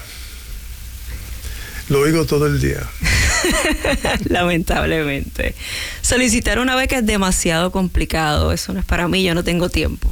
Lo oigo todo el día. Lamentablemente. Solicitar una beca es demasiado complicado. Eso no es para mí, yo no tengo tiempo.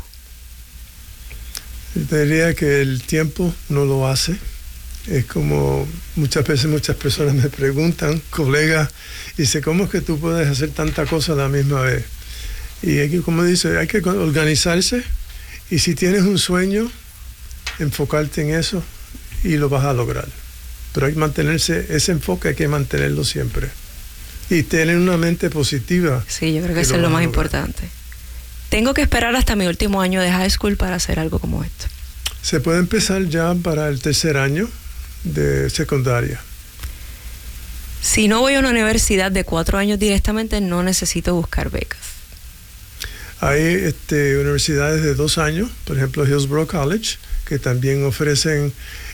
Te diría que el tiempo no lo hace. Es como muchas veces muchas personas me preguntan, colegas, dice, ¿cómo es que tú puedes hacer tanta cosa a la misma vez? Y aquí, como dice, hay que organizarse y si tienes un sueño, enfocarte en eso y lo vas a lograr. Pero hay que mantenerse, ese enfoque hay que mantenerlo siempre. Y tener una mente positiva. Sí, yo creo que eso es lo más importante. Tengo que esperar hasta mi último año de high school para hacer algo como esto. Se puede empezar ya para el tercer año de secundaria. Si no voy a una universidad de 4 años directamente, no necesito buscar becas. Hay universidades de 2 años, por ejemplo Hillsborough College, que también ofrecen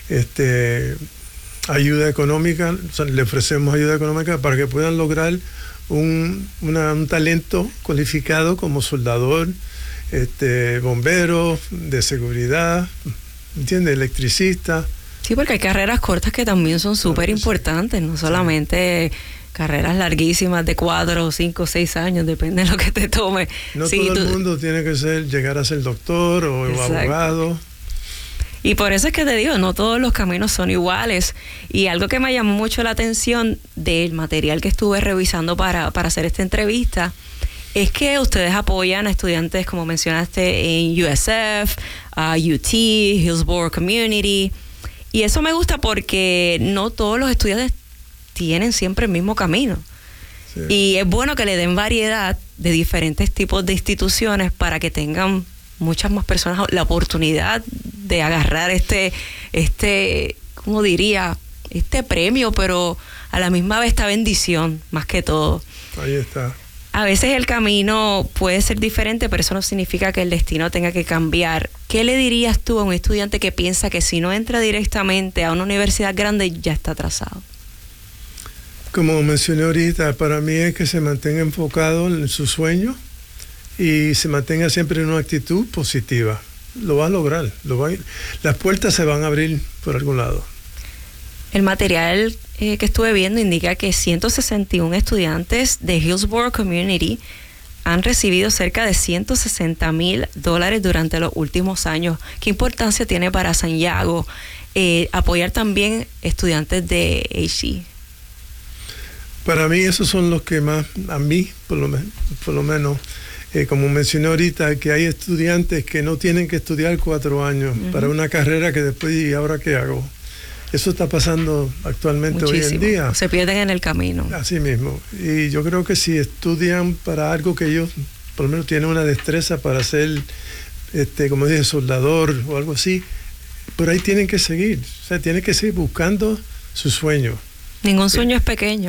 ayuda económica, o sea, le ofrecemos ayuda económica para que puedan lograr un talento cualificado como soldador, bombero, de seguridad, ¿entiendes? Electricista. Sí, porque hay carreras cortas que también son súper importantes, no solamente carreras larguísimas de 4, 5, 6 años, depende de lo que te tome. No todo el mundo tiene que llegar a ser doctor o abogado. Y por eso es que te digo, no todos los caminos son iguales. Y algo que me llamó mucho la atención del material que estuve revisando para hacer esta entrevista es que ustedes apoyan a estudiantes, como mencionaste, en USF, UT, Hillsborough Community. Y eso me gusta porque no todos los estudiantes tienen siempre el mismo camino. Sí. Y es bueno que le den variedad de diferentes tipos de instituciones para que tengan muchas más personas la oportunidad de agarrar ¿cómo diría? Este premio, pero a la misma vez esta bendición, más que todo. Ahí está. A veces el camino puede ser diferente, pero eso no significa que el destino tenga que cambiar. ¿Qué le dirías tú a un estudiante que piensa que si no entra directamente a una universidad grande ya está atrasado? Como mencioné ahorita, para mí es que se mantenga enfocado en su sueño y se mantenga siempre en una actitud positiva. Lo va a lograr. Las puertas se van a abrir por algún lado. El material que estuve viendo indica que 161 estudiantes de Hillsborough Community han recibido cerca de $160,000 durante los últimos años. ¿Qué importancia tiene para Santiago apoyar también estudiantes de HE? Para mí esos son los que más, a mí por lo menos, como mencioné ahorita, que hay estudiantes que no tienen que estudiar 4 años para una carrera que después, ¿y ahora qué hago? Eso está pasando actualmente muchísimo. Hoy en día. Se pierden en el camino. Así mismo. Y yo creo que si estudian para algo que ellos, por lo menos, tienen una destreza para ser, como dije, soldador o algo así, por ahí tienen que seguir. O sea, tienen que seguir buscando su sueño. Ningún sueño es pequeño.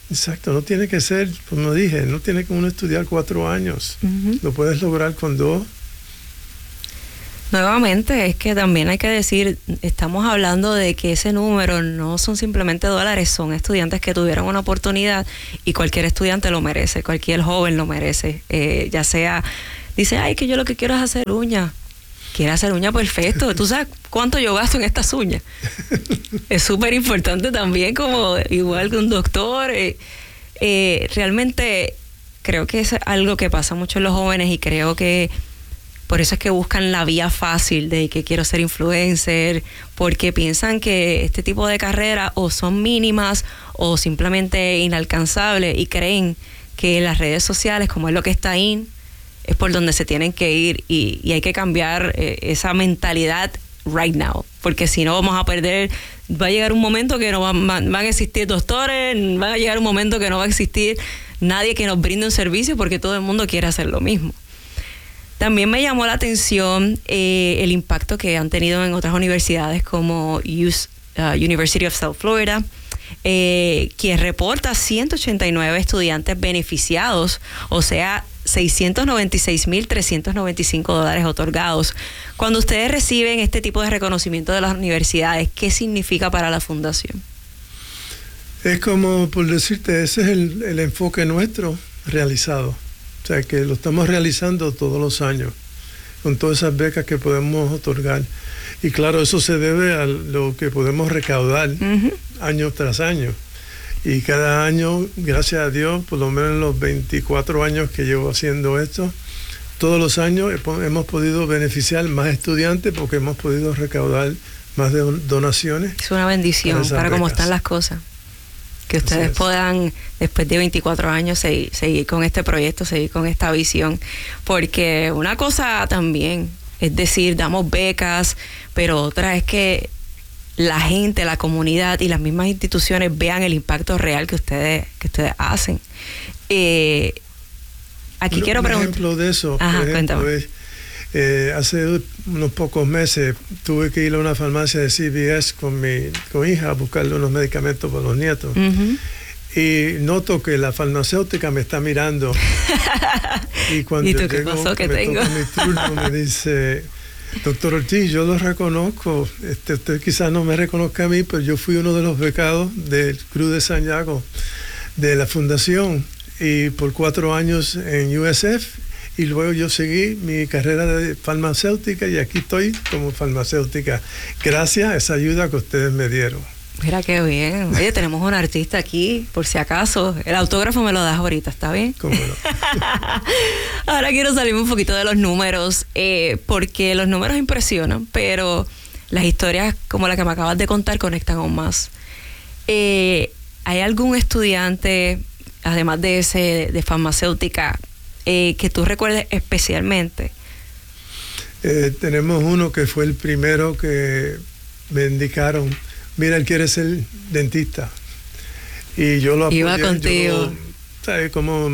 Exacto, no tiene que ser, como dije, no tiene que uno estudiar 4 años. Lo puedes lograr con 2. Nuevamente, es que también hay que decir, estamos hablando de que ese número no son simplemente dólares, son estudiantes que tuvieron una oportunidad y cualquier estudiante lo merece, cualquier joven lo merece. Ya sea, dice, ay, que yo lo que quiero es hacer uñas. Quiere hacer uñas, perfecto. ¿Tú sabes cuánto yo gasto en estas uñas? Es súper importante también, como igual que un doctor. Realmente creo que es algo que pasa mucho en los jóvenes y creo que por eso es que buscan la vía fácil de que quiero ser influencer, porque piensan que este tipo de carreras o son mínimas o simplemente inalcanzables y creen que las redes sociales, como es lo que está in, es por donde se tienen que ir y hay que cambiar esa mentalidad right now, porque si no vamos a perder, va a llegar un momento que no van a existir doctores, va a llegar un momento que no va a existir nadie que nos brinde un servicio porque todo el mundo quiere hacer lo mismo. También me llamó la atención el impacto que han tenido en otras universidades como University of South Florida, quien reporta 189 estudiantes beneficiados, o sea, $696,395 otorgados. Cuando ustedes reciben este tipo de reconocimiento de las universidades, ¿qué significa para la fundación? Es como, por decirte, ese es el enfoque nuestro realizado. O sea, que lo estamos realizando todos los años, con todas esas becas que podemos otorgar. Y claro, eso se debe a lo que podemos recaudar año tras año. Y cada año, gracias a Dios, por lo menos en los 24 años que llevo haciendo esto, todos los años hemos podido beneficiar más estudiantes porque hemos podido recaudar más donaciones. Es una bendición para cómo están las cosas. Que ustedes puedan, después de 24 años, seguir con este proyecto, seguir con esta visión. Porque una cosa también es decir, damos becas, pero otra es que la gente, la comunidad y las mismas instituciones vean el impacto real que ustedes hacen. Aquí quiero preguntar. Un ejemplo de eso, por ejemplo, hace unos pocos meses tuve que ir a una farmacia de CVS con mi hija a buscarle unos medicamentos para los nietos. Y noto que la farmacéutica me está mirando. Y cuando ¿Y tú llego, qué pasó que tengo? toca mi turno, me dice, doctor Ortiz, yo lo reconozco. Usted quizás no me reconozca a mí, pero yo fui uno de los becados del Cruz de Santiago, de la fundación, y por 4 años en USF. Y luego yo seguí mi carrera de farmacéutica y aquí estoy como farmacéutica, gracias a esa ayuda que ustedes me dieron. Mira qué bien. Oye, tenemos un artista aquí, por si acaso. El autógrafo me lo das ahorita, ¿está bien? ¿Cómo no? Ahora quiero salirme un poquito de los números, porque los números impresionan, pero las historias como la que me acabas de contar conectan aún más. ¿Hay algún estudiante, además de ese de farmacéutica, que tú recuerdes especialmente? Tenemos uno que fue el primero que me indicaron, mira, él quiere ser dentista. Y yo lo apoyé. Iba contigo. ¿Sabes? Como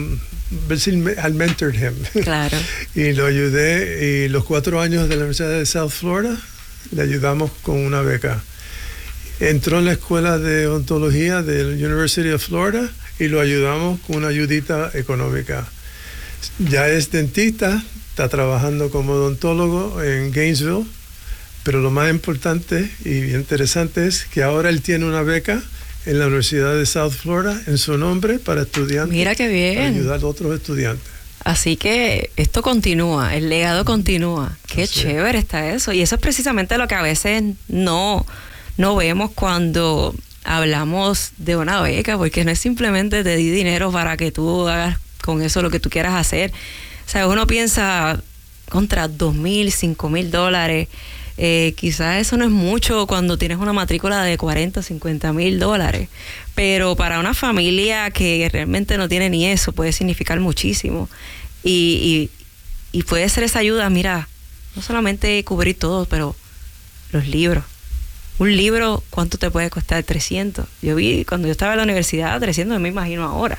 I mentored him. Claro. Y lo ayudé. Y los 4 años de la Universidad de South Florida le ayudamos con una beca. Entró en la escuela de odontología de la University of Florida y lo ayudamos con una ayudita económica. Ya es dentista, está trabajando como odontólogo en Gainesville, pero lo más importante y interesante es que ahora él tiene una beca en la Universidad de South Florida en su nombre para estudiantes. Mira qué bien. Para ayudar a otros estudiantes. Así que esto continúa, el legado continúa. Qué chévere está eso. Y eso es precisamente lo que a veces no vemos cuando hablamos de una beca, porque no es simplemente te di dinero para que tú hagas con eso lo que tú quieras hacer. O sea, uno piensa contra $2,000, $5,000, quizás eso no es mucho cuando tienes una matrícula de $40,000, $50,000, pero para una familia que realmente no tiene ni eso puede significar muchísimo y puede ser esa ayuda. Mira, no solamente cubrir todo, pero los libros. Un libro, ¿cuánto te puede costar? 300. Yo vi cuando yo estaba en la universidad 300, me imagino ahora.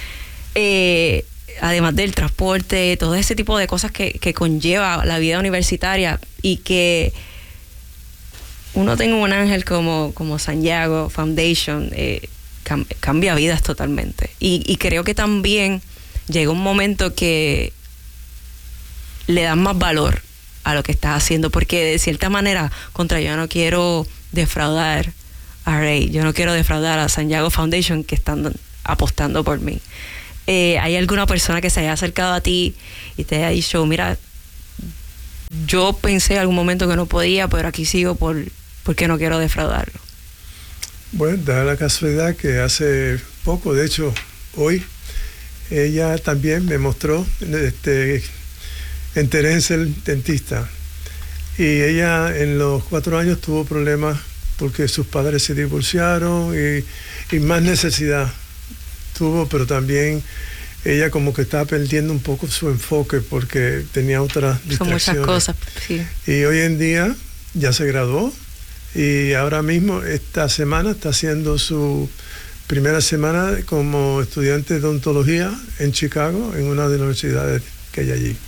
Además del transporte, todo ese tipo de cosas que conlleva la vida universitaria, y que uno tenga un ángel como Santiago Foundation, cambia vidas totalmente. Y creo que también llega un momento que le dan más valor a lo que estás haciendo, porque de cierta manera, yo no quiero defraudar a Ray, yo no quiero defraudar a Santiago Foundation, que están apostando por mí. ¿Hay alguna persona que se haya acercado a ti y te haya dicho, mira, yo pensé en algún momento que no podía, pero aquí sigo porque no quiero defraudarlo? Bueno, da la casualidad que hace poco, de hecho, hoy, ella también me mostró interés en ser dentista. Y ella en los 4 años tuvo problemas porque sus padres se divorciaron y más necesidad tuvo, pero también ella como que estaba perdiendo un poco su enfoque porque tenía otras distracciones. Son muchas cosas, sí. Y hoy en día ya se graduó y ahora mismo esta semana está haciendo su primera semana como estudiante de odontología en Chicago, en una de las universidades que hay allí.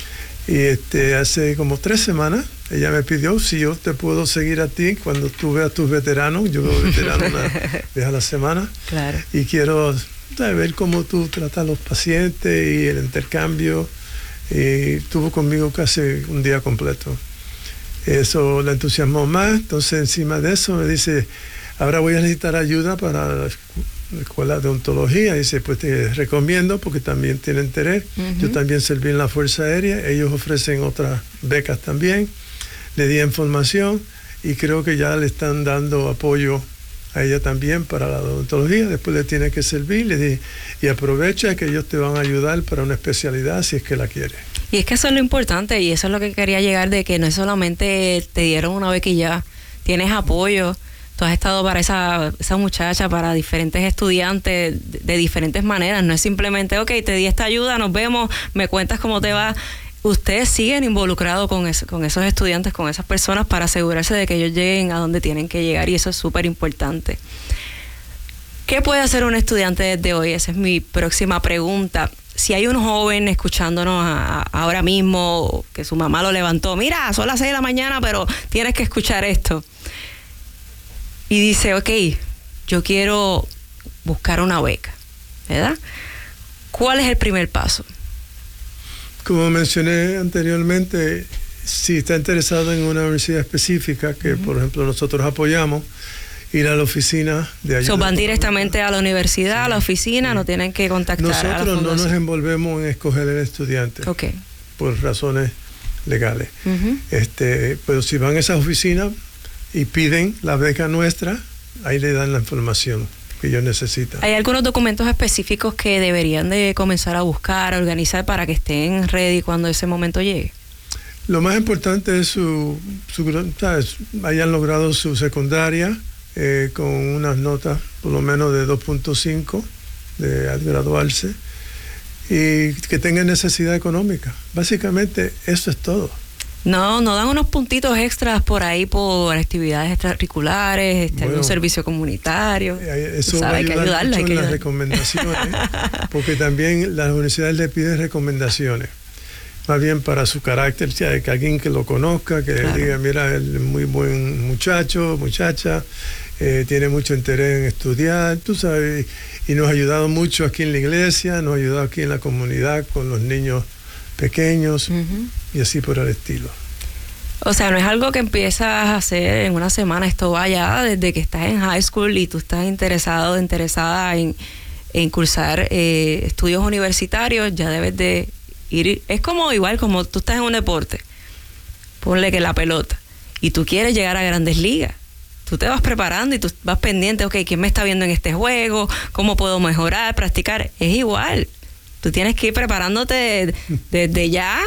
Y hace como 3 semanas ella me pidió si yo te puedo seguir a ti cuando tú veas tus veteranos. Yo veo veteranos una vez a la semana. Claro. Y quiero ver cómo tú tratas a los pacientes y el intercambio. Y estuvo conmigo casi un día completo. Eso la entusiasmó más. Entonces encima de eso me dice, ahora voy a necesitar ayuda para la escuela de odontología. Y dice, pues te recomiendo porque también tiene interés. Yo también serví en la Fuerza Aérea. Ellos ofrecen otras becas también. Le di información y creo que ya le están dando apoyo a ella también para la odontología. Después le tiene que servir. Le di, y aprovecha que ellos te van a ayudar para una especialidad si es que la quiere. Y es que eso es lo importante y eso es lo que quería llegar, de que no es solamente te dieron una beca y ya, tienes apoyo. Tú has estado para esa muchacha, para diferentes estudiantes de diferentes maneras. No es simplemente, ok, te di esta ayuda, nos vemos, me cuentas cómo te va. Ustedes siguen involucrados con esos estudiantes, con esas personas, para asegurarse de que ellos lleguen a donde tienen que llegar, y eso es súper importante. ¿Qué puede hacer un estudiante desde hoy? Esa es mi próxima pregunta. Si hay un joven escuchándonos ahora mismo, que su mamá lo levantó, mira, son las 6 de la mañana, pero tienes que escuchar esto. Y dice, ok, yo quiero buscar una beca, ¿verdad? ¿Cuál es el primer paso? Como mencioné anteriormente, si está interesado en una universidad específica, que por ejemplo nosotros apoyamos, ir a la oficina de ayuda. Van directamente a la universidad, sí, a la oficina, sí. No tienen que contactar nosotros a la fundación. No nos envolvemos en escoger el estudiante, okay, por razones legales. Pero si van a esas oficinas y piden la beca nuestra, ahí le dan la información que ellos necesitan. ¿Hay algunos documentos específicos que deberían de comenzar a buscar, a organizar para que estén ready cuando ese momento llegue? Lo más importante es hayan logrado su secundaria con unas notas por lo menos de 2.5 al graduarse y que tengan necesidad económica. Básicamente eso es todo. No dan unos puntitos extras por ahí por actividades extracurriculares, un servicio comunitario. Eso va a ayudar mucho en las recomendaciones, porque también las universidades le piden recomendaciones, más bien para su carácter, que alguien que lo conozca, que diga, mira, él es muy buen muchacho, muchacha, tiene mucho interés en estudiar, tú sabes, y nos ha ayudado mucho aquí en la iglesia, nos ha ayudado aquí en la comunidad con los niños pequeños, y así por el estilo. O sea, no es algo que empiezas a hacer en una semana, esto va ya desde que estás en high school y tú estás interesada en cursar estudios universitarios, ya debes de ir. Es como igual como tú estás en un deporte, ponle que la pelota, y tú quieres llegar a Grandes Ligas. Tú te vas preparando y tú vas pendiente, ok, ¿quién me está viendo en este juego? ¿Cómo puedo mejorar, practicar? Es igual. Tú tienes que ir preparándote desde ya.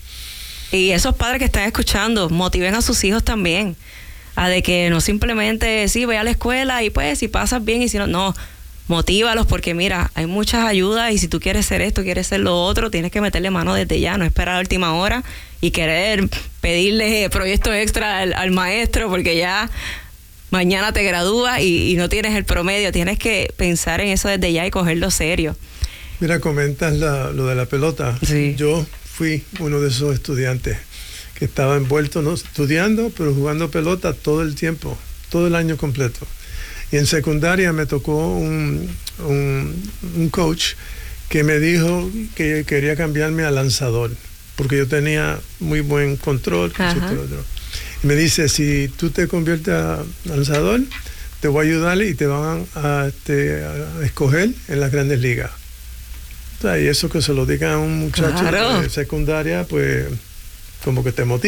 Y esos padres que están escuchando, motiven a sus hijos también. A de que no simplemente, sí, ve a la escuela y pues si pasas bien y si no, motívalos porque mira, hay muchas ayudas y si tú quieres ser esto, quieres ser lo otro, tienes que meterle mano desde ya, no esperar a la última hora y querer pedirle proyectos extra al maestro porque ya mañana te gradúas y no tienes el promedio. Tienes que pensar en eso desde ya y cogerlo serio. Mira, comentas lo de la pelota. Sí. Yo fui uno de esos estudiantes que estaba envuelto, no estudiando, pero jugando pelota todo el tiempo, todo el año completo. Y en secundaria me tocó un coach que me dijo que quería cambiarme a lanzador, porque yo tenía muy buen control. Y me dice, si tú te conviertes a lanzador, te voy a ayudar y te van a escoger en las grandes ligas. O sea, y eso que se lo diga a un muchacho de secundaria, pues como que te motiva.